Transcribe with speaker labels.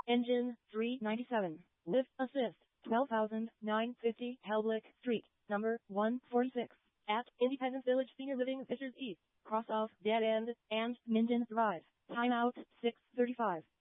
Speaker 1: Engine 397. Lift assist 12,950 Helblick Street, number 146. At Independence Village Senior Living Fishers East. Cross off Dead End and Minden Drive. Timeout 6:35.